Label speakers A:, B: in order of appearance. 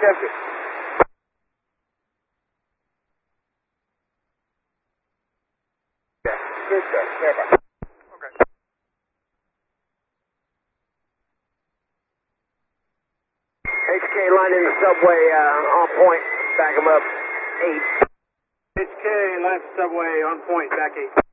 A: accepted. Yeah, good stuff. Stand by. Okay. HK line in the subway on point. Back him up. 8. HK line subway on point. Back 8.